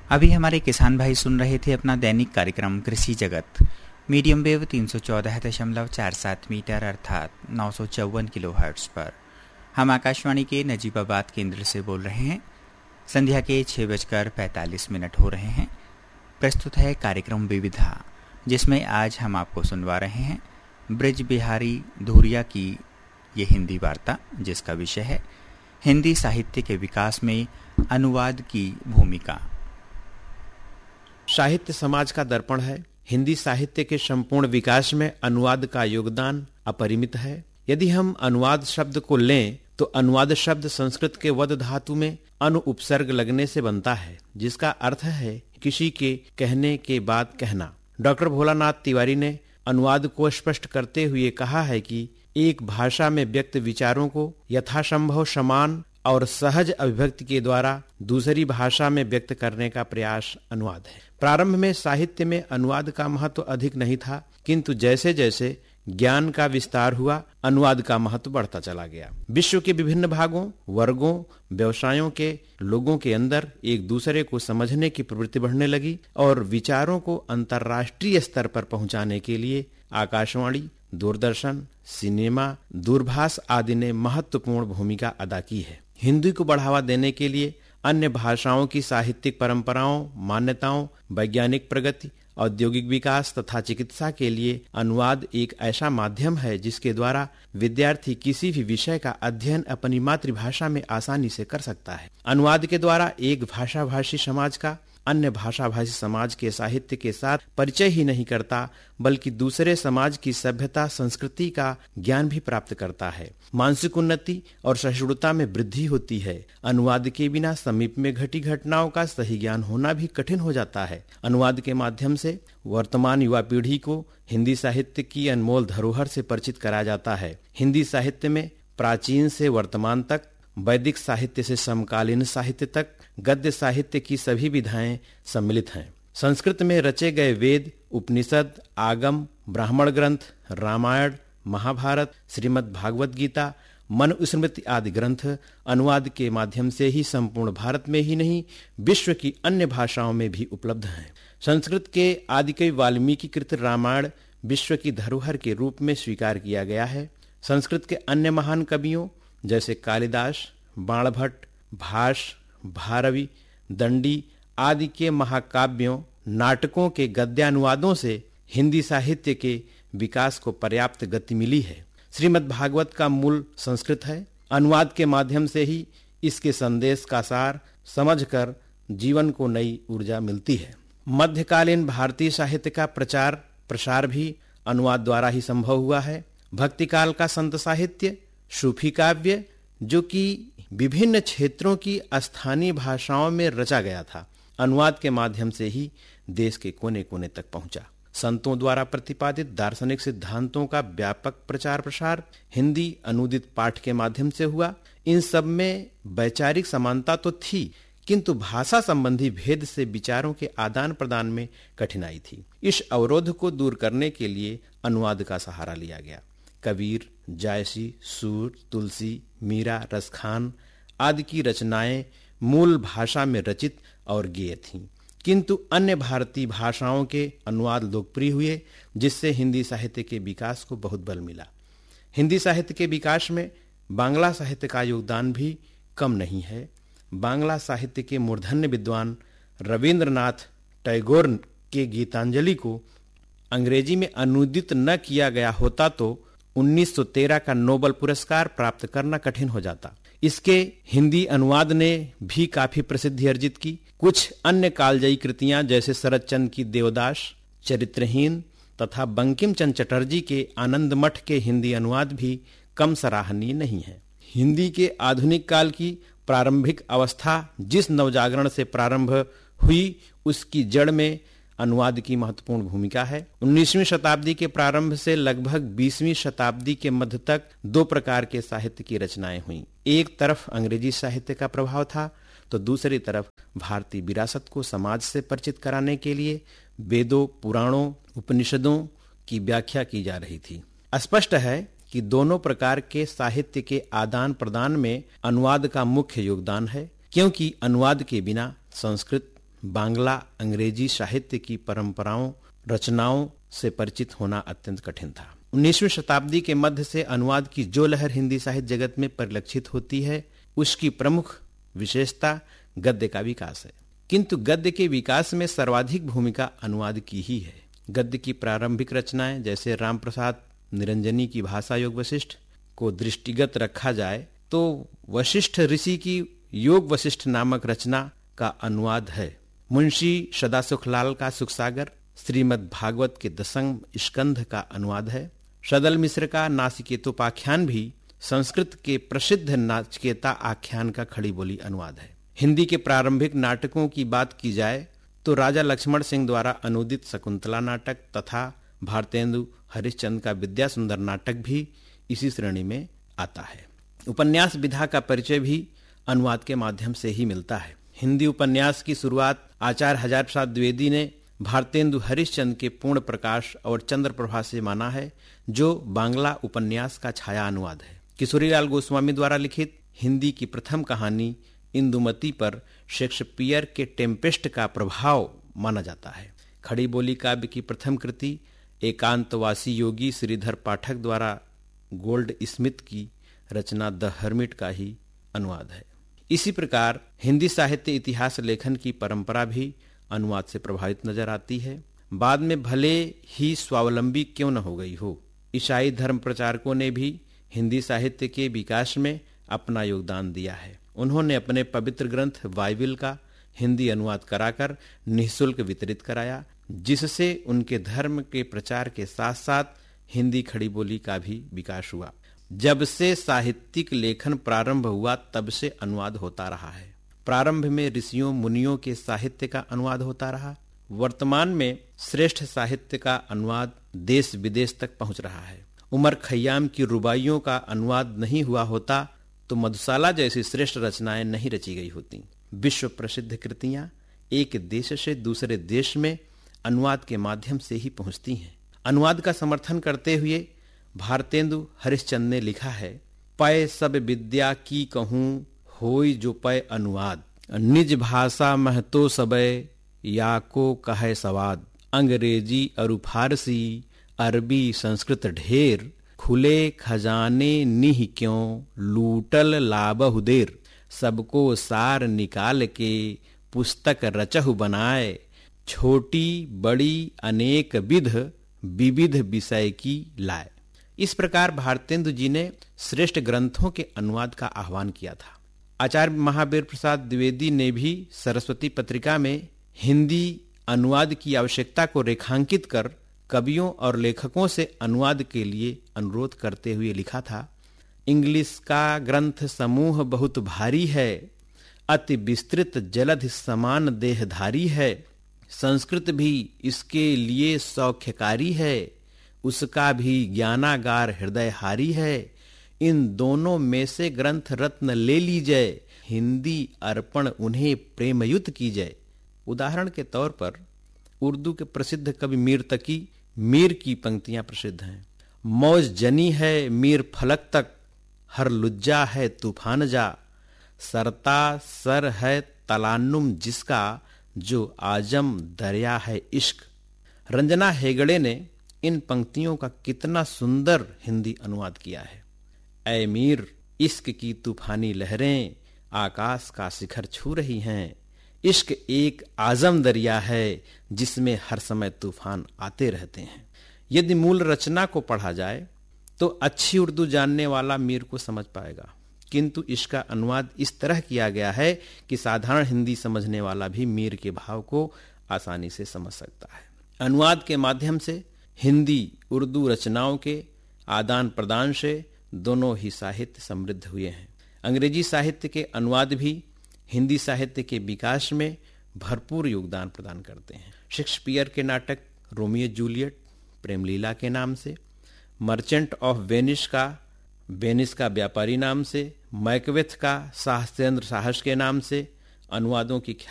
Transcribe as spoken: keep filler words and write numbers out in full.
अभी हमारे किसान भाई सुन रहे थे अपना दैनिक कार्यक्रम कृषि जगत, मीडियम वेव तीन सौ चौदह दशमलव चार सात मीटर अर्थात नौ सौ चौवन किलो हर्ट्ज पर। हम आकाशवाणी के नजीबाबाद केंद्र से बोल रहे हैं। संध्या के छः बजकर पैंतालीस मिनट हो रहे हैं। प्रस्तुत है कार्यक्रम विविधा, जिसमें आज हम आपको सुनवा रहे हैं ब्रज बिहारी धूरिया की ये हिंदी वार्ता, जिसका विषय है हिंदी साहित्य के विकास में अनुवाद की भूमिका। साहित्य समाज का दर्पण है। हिंदी साहित्य के संपूर्ण विकास में अनुवाद का योगदान अपरिमित है। यदि हम अनुवाद शब्द को लें तो अनुवाद शब्द संस्कृत के वद धातु में अनु उपसर्ग लगने से बनता है, जिसका अर्थ है किसी के कहने के बाद कहना। डॉक्टर भोलानाथ तिवारी ने अनुवाद को स्पष्ट करते हुए कहा है कि एक भाषा में व्यक्त विचारों को यथासंभव समान और सहज अभिव्यक्ति के द्वारा दूसरी भाषा में व्यक्त करने का प्रयास अनुवाद है। प्रारंभ में साहित्य में अनुवाद का महत्व अधिक नहीं था, किंतु जैसे जैसे ज्ञान का विस्तार हुआ, अनुवाद का महत्व बढ़ता चला गया। विश्व के विभिन्न भागों, वर्गों, व्यवसायों के लोगों के अंदर एक दूसरे को समझने की प्रवृत्ति बढ़ने लगी और विचारों को अंतर्राष्ट्रीय स्तर पर पहुंचाने के लिए आकाशवाणी, दूरदर्शन, सिनेमा, दूरभाष आदि ने महत्वपूर्ण भूमिका अदा की है। हिंदी को बढ़ावा देने के लिए अन्य भाषाओं की साहित्यिक परंपराओं, मान्यताओं, वैज्ञानिक प्रगति, औद्योगिक विकास तथा चिकित्सा के लिए अनुवाद एक ऐसा माध्यम है जिसके द्वारा विद्यार्थी किसी भी विषय का अध्ययन अपनी मातृभाषा में आसानी से कर सकता है। अनुवाद के द्वारा एक भाषाभाषी समाज का अन्य भाषाभाषी समाज के साहित्य के साथ परिचय ही नहीं करता, बल्कि दूसरे समाज की सभ्यता, संस्कृति का ज्ञान भी प्राप्त करता है। मानसिक उन्नति और सहिष्णुता में वृद्धि होती है। अनुवाद के बिना समीप में घटी घटनाओं का सही ज्ञान होना भी कठिन हो जाता है। अनुवाद के माध्यम से वर्तमान युवा पीढ़ी को हिंदी साहित्य की अनमोल धरोहर से परिचित कराया जाता है। हिंदी साहित्य में प्राचीन से वर्तमान तक, वैदिक साहित्य से समकालीन साहित्य तक गद्य साहित्य की सभी विधाएं सम्मिलित हैं। संस्कृत में रचे गए वेद, उपनिषद, आगम, ब्राह्मण ग्रंथ, रामायण, महाभारत, श्रीमद् भागवत गीता, मनुस्मृति आदि ग्रंथ अनुवाद के माध्यम से ही संपूर्ण भारत में ही नहीं, विश्व की अन्य भाषाओं में भी उपलब्ध हैं। संस्कृत के आदिकवि वाल्मीकि कृत रामायण विश्व की धरोहर के रूप में स्वीकार किया गया है। संस्कृत के अन्य महान कवियों जैसे कालिदास, बाणभट्ट, भास, भारवी, दंडी आदि के महाकाव्यों, नाटकों के गद्यानुवादों से हिंदी साहित्य के विकास को पर्याप्त गति मिली है। श्रीमद् भागवत का मूल संस्कृत है। अनुवाद के माध्यम से ही इसके संदेश का सार समझकर जीवन को नई ऊर्जा मिलती है। मध्यकालीन भारतीय साहित्य का प्रचार प्रसार भी अनुवाद द्वारा ही संभव हुआ है। भक्तिकाल का संत साहित्य, सूफी काव्य, जो कि विभिन्न क्षेत्रों की स्थानीय भाषाओं में रचा गया था, अनुवाद के माध्यम से ही देश के कोने कोने तक पहुंचा। संतों द्वारा प्रतिपादित दार्शनिक सिद्धांतों का व्यापक प्रचार प्रसार हिंदी अनुदित पाठ के माध्यम से हुआ। इन सब में वैचारिक समानता तो थी, किंतु भाषा संबंधी भेद से विचारों के आदान प्रदान में कठिनाई थी। इस अवरोध को दूर करने के लिए अनुवाद का सहारा लिया गया। कबीर, जायसी, सूर, तुलसी, मीरा, रसखान आदि की रचनाएं मूल भाषा में रचित और गेय थीं, किंतु अन्य भारतीय भाषाओं के अनुवाद लोकप्रिय हुए, जिससे हिंदी साहित्य के विकास को बहुत बल मिला। हिंदी साहित्य के विकास में बांग्ला साहित्य का योगदान भी कम नहीं है। बांग्ला साहित्य के मूर्धन्य विद्वान रविंद्रनाथ टैगोर के गीतांजलि को अंग्रेजी में अनुदित न किया गया होता तो उन्नीस सौ तेरह का नोबेल पुरस्कार प्राप्त करना कठिन हो जाता। इसके हिंदी अनुवाद ने भी काफी प्रसिद्धि अर्जित की। कुछ अन्य कालजयी कृतियां जैसे शरद चंद्र की देवदास, चरित्रहीन तथा बंकिम चंद्र चटर्जी के आनंद मठ के हिंदी अनुवाद भी कम सराहनीय नहीं है। हिंदी के आधुनिक काल की प्रारंभिक अवस्था जिस नवजागरण से प्रारंभ हुई, उसकी जड़ में अनुवाद की महत्वपूर्ण भूमिका है। उन्नीसवीं शताब्दी के प्रारंभ से लगभग बीसवीं शताब्दी के मध्य तक दो प्रकार के साहित्य की रचनाएं हुईं। एक तरफ अंग्रेजी साहित्य का प्रभाव था, तो दूसरी तरफ भारतीय विरासत को समाज से परिचित कराने के लिए वेदों, पुराणों, उपनिषदों की व्याख्या की जा रही थी। स्पष्ट है कि दोनों प्रकार के साहित्य के आदान प्रदान में अनुवाद का मुख्य योगदान है, क्योंकि अनुवाद के बिना संस्कृत, बांग्ला अंग्रेजी साहित्य की परंपराओं रचनाओं से परिचित होना अत्यंत कठिन था। उन्नीसवीं शताब्दी के मध्य से अनुवाद की जो लहर हिंदी साहित्य जगत में परिलक्षित होती है, उसकी प्रमुख विशेषता गद्य का विकास है। किंतु गद्य के विकास में सर्वाधिक भूमिका अनुवाद की ही है। गद्य की प्रारंभिक रचनाएं जैसे राम प्रसाद निरंजनी की भाषा योग वशिष्ठ को दृष्टिगत रखा जाए तो वशिष्ठ ऋषि की योग वशिष्ठ नामक रचना का अनुवाद है। मुंशी सदासुखलाल का सुखसागर, श्रीमद् भागवत के दशम स्कंध का अनुवाद है। सदल मिश्र का नाचिकेतोपाख्यान भी संस्कृत के प्रसिद्ध नाचिकेता आख्यान का खड़ी बोली अनुवाद है। हिंदी के प्रारंभिक नाटकों की बात की जाए तो राजा लक्ष्मण सिंह द्वारा अनुदित शकुंतला नाटक तथा भारतेंदु हरिश्चंद्र का विद्या सुंदर नाटक भी इसी श्रेणी में आता है। उपन्यास विधा का परिचय भी अनुवाद के माध्यम से ही मिलता है। हिंदी उपन्यास की शुरुआत आचार्य हजार प्रसाद द्विवेदी ने भारतेंदु हरिश्चंद्र के पूर्ण प्रकाश और चंद्र प्रभा से माना है, जो बांग्ला उपन्यास का छाया अनुवाद है। किशोरीलाल गोस्वामी द्वारा लिखित हिंदी की प्रथम कहानी इंदुमती पर शेक्सपियर के टेम्पेस्ट का प्रभाव माना जाता है। खड़ी बोली काव्य की प्रथम कृति एकांतवासी योगी श्रीधर पाठक द्वारा गोल्ड स्मिथ की रचना द हर्मिट का ही अनुवाद है। इसी प्रकार हिंदी साहित्य इतिहास लेखन की परंपरा भी अनुवाद से प्रभावित नजर आती है। बाद में भले ही स्वावलंबी क्यों न हो गई हो, ईसाई धर्म प्रचारकों ने भी हिंदी साहित्य के विकास में अपना योगदान दिया है। उन्होंने अपने पवित्र ग्रंथ बाइबिल का हिंदी अनुवाद कराकर निःशुल्क वितरित कराया, जिससे उनके धर्म के प्रचार के साथ साथ हिंदी खड़ी बोली का भी विकास हुआ। जब से साहित्यिक लेखन प्रारंभ हुआ तब से अनुवाद होता रहा है। प्रारंभ में ऋषियों मुनियों के साहित्य का अनुवाद होता रहा। वर्तमान में श्रेष्ठ साहित्य का अनुवाद देश विदेश तक पहुंच रहा है। उमर खय्याम की रुबाइयों का अनुवाद नहीं हुआ होता तो मधुशाला जैसी श्रेष्ठ रचनाएं नहीं रची गई होती। विश्व प्रसिद्ध कृतियां एक देश से दूसरे देश में अनुवाद के माध्यम से ही पहुंचती हैं। अनुवाद का समर्थन करते हुए भारतेंदु हरिश्चंद्र ने लिखा है, पय सब विद्या की कहूँ होई जो पय अनुवाद, निज भाषा महतो सबय या को कहे सवाद, अंग्रेजी अरु फारसी अरबी संस्कृत ढेर, खुले खजाने निह क्यों लूटल लाबहु देर, सबको सार निकाल के पुस्तक रचहु बनाए, छोटी बड़ी अनेक विध विविध विषय की लाए। इस प्रकार भारतेंदु जी ने श्रेष्ठ ग्रंथों के अनुवाद का आह्वान किया था। आचार्य महावीर प्रसाद द्विवेदी ने भी सरस्वती पत्रिका में हिंदी अनुवाद की आवश्यकता को रेखांकित कर कवियों और लेखकों से अनुवाद के लिए अनुरोध करते हुए लिखा था, इंग्लिश का ग्रंथ समूह बहुत भारी है, अति विस्तृत जलधि समान देहधारी है, संस्कृत भी इसके लिए सौख्यकारी है, उसका भी ज्ञानागार हृदयहारी है, इन दोनों में से ग्रंथ रत्न ले लीजिए, हिंदी अर्पण उन्हें प्रेमयुत कीजिए। उदाहरण के तौर पर उर्दू के प्रसिद्ध कवि मीर तकी मीर की पंक्तियां प्रसिद्ध हैं। मौज जनी है मीर फलक तक, हर लुज्जा है तूफान जा, सरता सर है तलान्नुम जिसका, जो आजम दरिया है इश्क। रंजना हेगड़े ने इन पंक्तियों का कितना सुंदर हिंदी अनुवाद किया है। ऐ मीर इश्क की तूफानी लहरें आकाश का शिखर छू रही हैं, इश्क एक आजम दरिया है जिसमें हर समय तूफान आते रहते हैं। यदि मूल रचना को पढ़ा जाए तो अच्छी उर्दू जानने वाला मीर को समझ पाएगा, किंतु इसका अनुवाद इस तरह किया गया है कि साधारण हिंदी समझने वाला भी मीर के भाव को आसानी से समझ सकता है। अनुवाद के माध्यम से हिंदी उर्दू रचनाओं के आदान प्रदान से दोनों ही साहित्य समृद्ध हुए हैं। अंग्रेजी साहित्य के अनुवाद भी हिंदी साहित्य के विकास में भरपूर योगदान प्रदान करते हैं। शेक्सपियर के नाटक रोमियो जूलियट प्रेमलीला के नाम से, मर्चेंट ऑफ वेनिस का वेनिस का व्यापारी नाम से, मैकबेथ का साहसेंद्र साहस के नाम से अनुवादों की